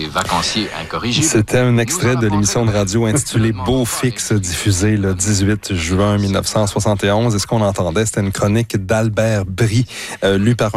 vacanciers incorrigibles. C'était un extrait de l'émission de radio intitulée Beau Fixe, diffusée le 18 juin 1971. Et ce qu'on entendait, c'était une chronique d'Albert Brie, lue par